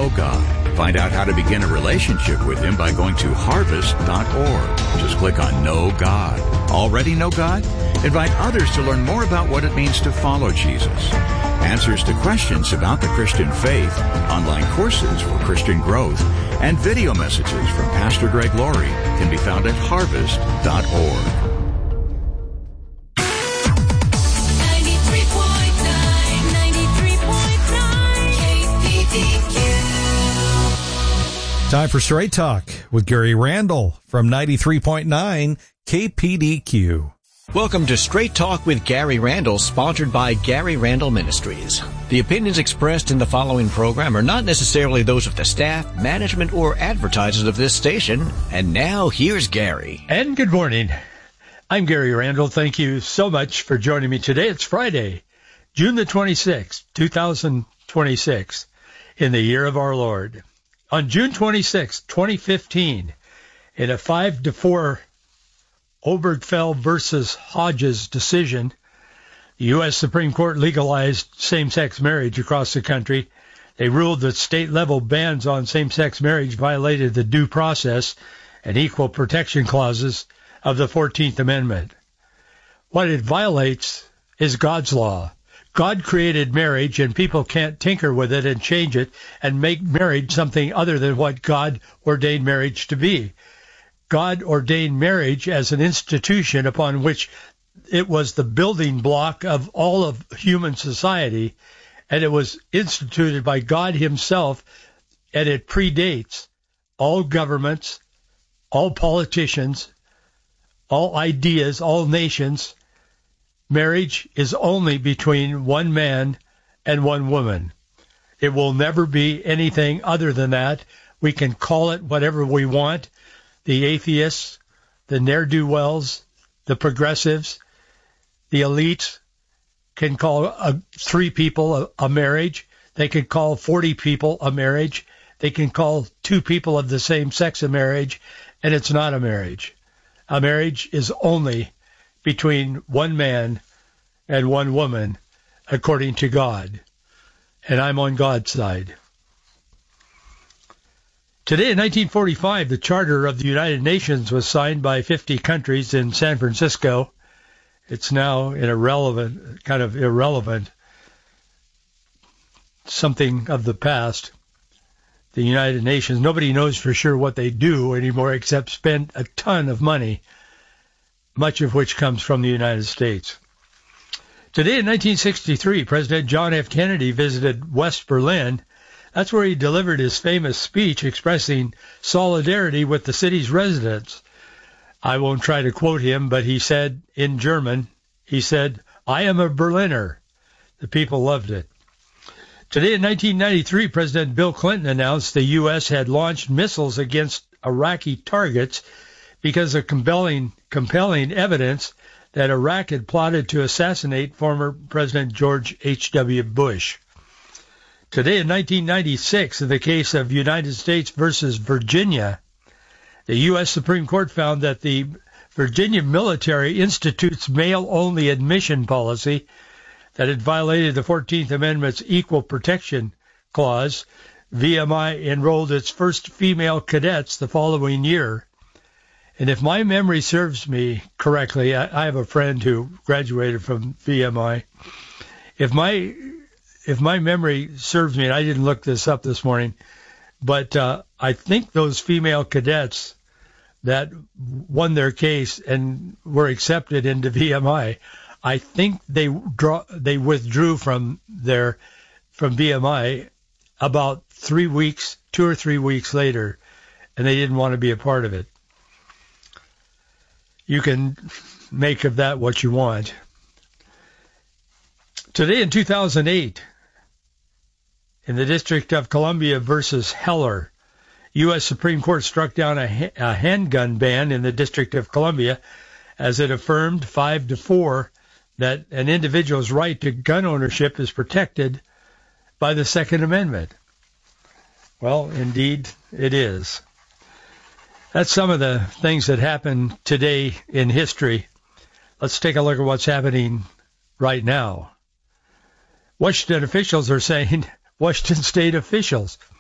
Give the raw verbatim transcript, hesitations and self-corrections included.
know God. Find out how to begin a relationship with Him by going to harvest dot org. Just click on Know God. Already know God? Invite others to learn more about what it means to follow Jesus. Answers to questions about the Christian faith, online courses for Christian growth, and video messages from Pastor Greg Laurie can be found at harvest dot org. Time for Straight Talk with Gary Randall from ninety-three point nine K P D Q. Welcome to Straight Talk with Gary Randall, sponsored by Gary Randall Ministries. The opinions expressed in the following program are not necessarily those of the staff, management, or advertisers of this station. And now, here's Gary. And good morning. I'm Gary Randall. Thank you so much for joining me today. It's Friday, June the twenty-sixth, two thousand twenty-six, in the year of our Lord. On June twenty-sixth, twenty fifteen, in a five to four Obergefell versus Hodges decision, the U S Supreme Court legalized same-sex marriage across the country. They ruled that state-level bans on same-sex marriage violated the due process and equal protection clauses of the fourteenth Amendment. What it violates is God's law. God created marriage, and people can't tinker with it and change it and make marriage something other than what God ordained marriage to be. God ordained marriage as an institution upon which it was the building block of all of human society, and it was instituted by God Himself, and it predates all governments, all politicians, all ideas, all nations. Marriage is only between one man and one woman. It will never be anything other than that. We can call it whatever we want. The atheists, the ne'er-do-wells, the progressives, the elites can call a, three people a, a marriage. They can call forty people a marriage. They can call two people of the same sex a marriage, and it's not a marriage. A marriage is only between one man and one woman, according to God. And I'm on God's side. Today in nineteen forty-five, the Charter of the United Nations was signed by fifty countries in San Francisco. It's now an irrelevant, kind of irrelevant, something of the past. The United Nations, nobody knows for sure what they do anymore except spend a ton of money, much of which comes from the United States. Today in nineteen sixty-three, President John F. Kennedy visited West Berlin. That's where he delivered his famous speech expressing solidarity with the city's residents. I won't try to quote him, but he said in German, he said, "I am a Berliner." The people loved it. Today in nineteen ninety-three, President Bill Clinton announced the U S had launched missiles against Iraqi targets because of compelling, compelling evidence that Iraq had plotted to assassinate former President George H W. Bush. Today in nineteen ninety-six, in the case of United States versus Virginia, the U S Supreme Court found that the Virginia military institutes male-only admission policy, that it violated the fourteenth Amendment's Equal Protection Clause. V M I enrolled its first female cadets the following year. And if my memory serves me correctly, I, I have a friend who graduated from V M I. If my if my memory serves me, and I didn't look this up this morning, but uh, I think those female cadets that won their case and were accepted into V M I, I think they draw they withdrew from their from V M I about three weeks, two or three weeks later, and they didn't want to be a part of it. You can make of that what you want. Today in two thousand eight, in the District of Columbia versus Heller, U S Supreme Court struck down a, ha- a handgun ban in the District of Columbia as it affirmed five to four that an individual's right to gun ownership is protected by the Second Amendment. Well, indeed, it is. That's some of the things that happened today in history. Let's take a look at what's happening right now. Washington officials are saying, Washington state officials